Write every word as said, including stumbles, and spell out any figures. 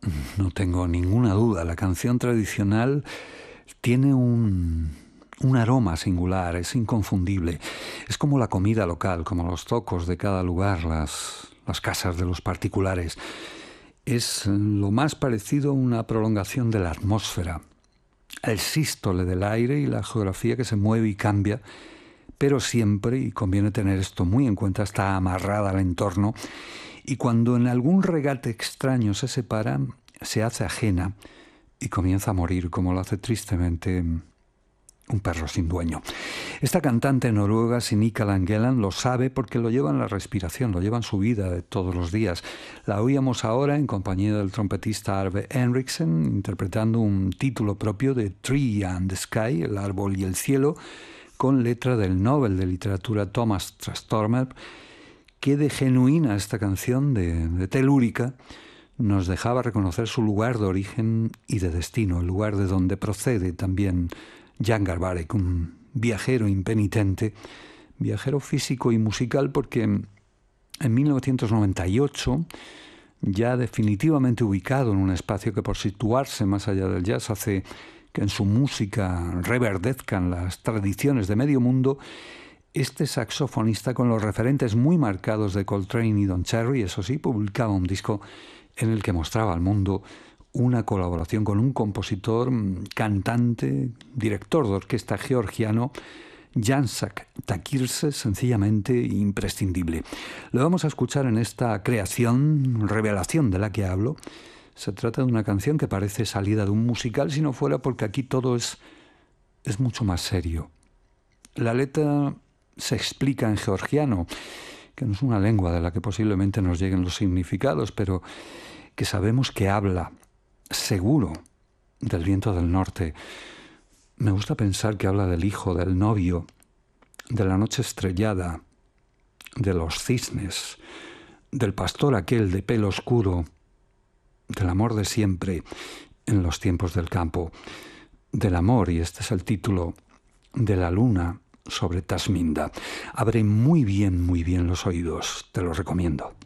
No tengo ninguna duda. La canción tradicional tiene un, un aroma singular, es inconfundible. Es como la comida local, como los tocos de cada lugar, las, las casas de los particulares. Es lo más parecido a una prolongación de la atmósfera, el sístole del aire y la geografía que se mueve y cambia, pero siempre, y conviene tener esto muy en cuenta, está amarrada al entorno, y cuando en algún regate extraño se separa, se hace ajena y comienza a morir, como lo hace tristemente un perro sin dueño. Esta cantante noruega, Sinikka Langeland, lo sabe porque lo lleva en la respiración, lo lleva en su vida de todos los días. La oíamos ahora en compañía del trompetista Arve Henriksen, interpretando un título propio de Tree and the Sky, el árbol y el cielo, con letra del Nobel de Literatura Thomas Trastormer. Qué de genuina esta canción de, de telúrica nos dejaba reconocer su lugar de origen y de destino, el lugar de donde procede también Jan Garbarek, un viajero impenitente, viajero físico y musical, porque en mil novecientos noventa y ocho, ya definitivamente ubicado en un espacio que por situarse más allá del jazz hace que en su música reverdezcan las tradiciones de medio mundo, este saxofonista con los referentes muy marcados de Coltrane y Don Cherry, eso sí, publicaba un disco en el que mostraba al mundo una colaboración con un compositor, cantante, director de orquesta georgiano, Jansak Takirse, sencillamente imprescindible. Lo vamos a escuchar en esta creación, revelación de la que hablo. Se trata de una canción que parece salida de un musical, si no fuera porque aquí todo es, es mucho más serio. La letra se explica en georgiano, que no es una lengua de la que posiblemente nos lleguen los significados, pero que sabemos que habla seguro del viento del norte. Me gusta pensar que habla del hijo, del novio, de la noche estrellada, de los cisnes, del pastor aquel de pelo oscuro, del amor de siempre en los tiempos del campo, del amor, y este es el título, de la luna sobre Tasminda. Abre muy bien, muy bien los oídos, te lo recomiendo.